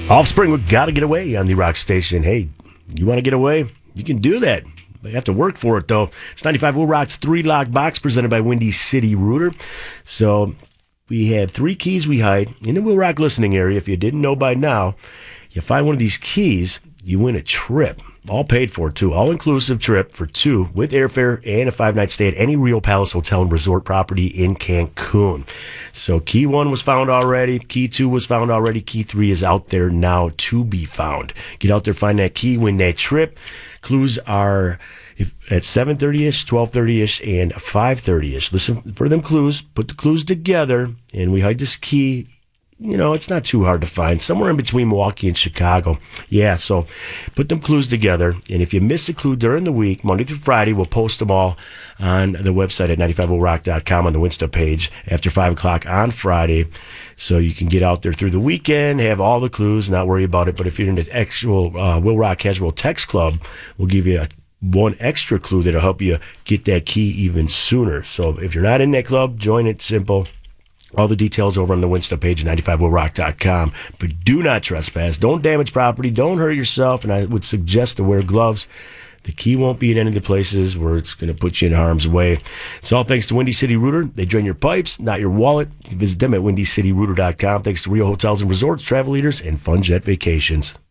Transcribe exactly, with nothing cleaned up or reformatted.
Offspring, we got to get away on the Rock Station. Hey, you want to get away? You can do that. You have to work for it, though. It's ninety-five Will Rock's three-lock box presented by Windy City Rooter. So we have three keys we hide in the Will Rock listening area. If you didn't know by now, you find one of these keys, you win a trip. All paid for, too. All-inclusive trip for two with airfare and a five-night stay at any Real Palace Hotel and Resort property in Cancun. So key one was found already. Key two was found already. Key three is out there now to be found. Get out there, find that key, win that trip. Clues are if, at seven thirty-ish, twelve thirty-ish, and five thirty-ish. Listen for them clues. Put the clues together, and we hide this key. You know, it's not too hard to find. Somewhere in between Milwaukee and Chicago. Yeah, so put them clues together. And if you miss a clue during the week, Monday through Friday, we'll post them all on the website at ninety-five will rock dot com on the Winsta page after five o'clock on Friday. So you can get out there through the weekend, have all the clues, not worry about it. But if you're in the actual uh, Will Rock Casual Text Club, we'll give you a one extra clue that'll help you get that key even sooner. So if you're not in that club, join it. Simple. All the details over on the Winsta page at ninety-five will rock dot com. But do not trespass. Don't damage property. Don't hurt yourself. And I would suggest to wear gloves. The key won't be in any of the places where it's going to put you in harm's way. It's all thanks to Windy City Rooter. They drain your pipes, not your wallet. Visit them at windy city rooter dot com. Thanks to Rio Hotels and Resorts, Travel Leaders, and Fun Jet Vacations.